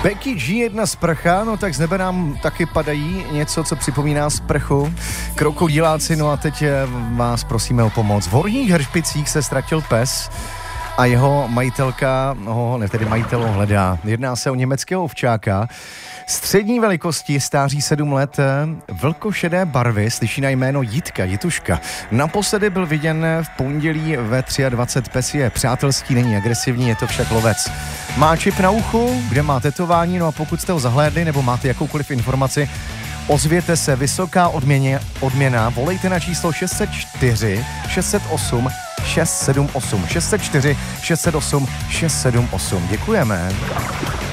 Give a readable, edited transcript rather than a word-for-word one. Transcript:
Becky G, jedna sprcha, no tak z nebe nám taky padají něco, co připomíná sprchu. Krokodýláci, no a teď vás prosíme o pomoc. V Horních Heřpicích se ztratil pes a jeho majitelka, majitel ho hledá. Jedná se o německého ovčáka. Střední velikosti, stáří 7 let, vlkošedé barvy, slyší na jméno Jitka, Jituška. Naposledy byl viděn v pondělí ve 23. Pes je přátelský, není agresivní, je to však lovec. Má čip na uchu, kde má tetování, no a pokud jste ho zahlédli nebo máte jakoukoliv informaci, ozvěte se, vysoká odměna, volejte na číslo 604 608 678 604 608 678. Děkujeme.